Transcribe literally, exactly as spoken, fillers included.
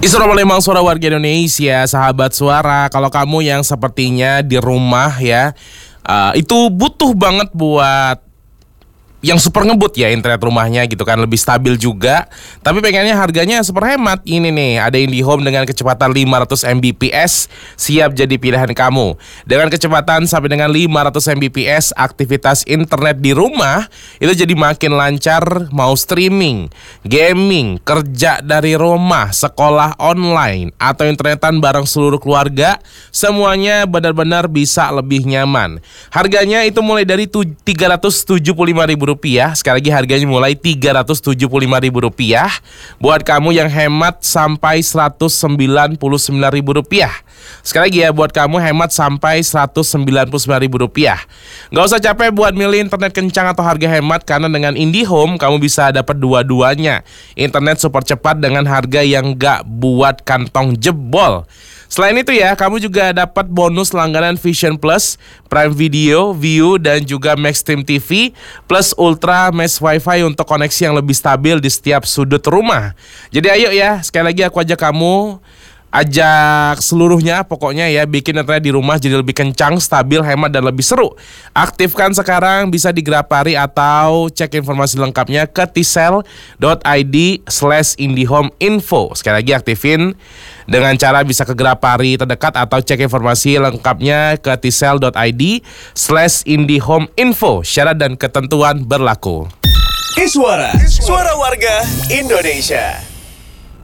Isra memang suara warga Indonesia, sahabat suara. Kalau kamu yang sepertinya di rumah ya, uh, itu butuh banget buat yang super ngebut ya internet rumahnya gitu kan, lebih stabil juga. Tapi pengennya harganya super hemat. Ini nih, ada IndiHome dengan kecepatan lima ratus megabit per second, siap jadi pilihan kamu. Dengan kecepatan sampai dengan lima ratus megabit per second, aktivitas internet di rumah itu jadi makin lancar. Mau streaming, gaming, kerja dari rumah, sekolah online, atau internetan bareng seluruh keluarga, semuanya benar-benar bisa lebih nyaman. Harganya itu mulai dari tiga ratus tujuh puluh lima ribu rupiah. Sekali lagi harganya mulai tiga ratus tujuh puluh lima ribu rupiah buat kamu yang hemat sampai seratus sembilan puluh sembilan ribu rupiah. Sekali lagi ya, buat kamu hemat sampai seratus sembilan puluh sembilan ribu rupiah. Gak usah capek buat milih internet kencang atau harga hemat, karena dengan IndiHome kamu bisa dapat dua-duanya. Internet super cepat dengan harga yang gak buat kantong jebol. Selain itu ya, kamu juga dapat bonus langganan Vision Plus, Prime Video, View, dan juga Maxstream T V, plus Ultra Mesh Wi-Fi untuk koneksi yang lebih stabil di setiap sudut rumah. Jadi ayo ya, sekali lagi aku ajak kamu, ajak seluruhnya pokoknya ya, bikin internet di rumah jadi lebih kencang, stabil, hemat, dan lebih seru. Aktifkan sekarang, bisa di Grapari atau cek informasi lengkapnya ke tsel dot id slash indihome info. Sekali lagi aktifin dengan cara bisa ke Grapari terdekat atau cek informasi lengkapnya ke tsel dot id slash indihome info. Syarat dan ketentuan berlaku. Iswara, suara warga Indonesia.